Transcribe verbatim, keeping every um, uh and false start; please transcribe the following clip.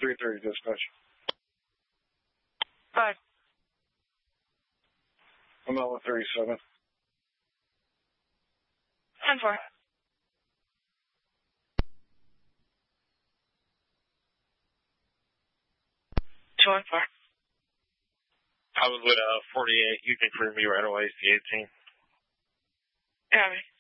three thirty dispatch. Five. I'm out with thirty-seven. ten four. two one four. I was with uh, forty-eight. You can clear me right away, C eighteen. Copy.